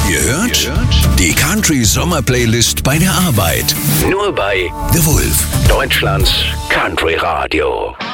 Ihr hört die Country Sommer Playlist bei der Arbeit. Nur bei The Wolf, Deutschlands Country Radio.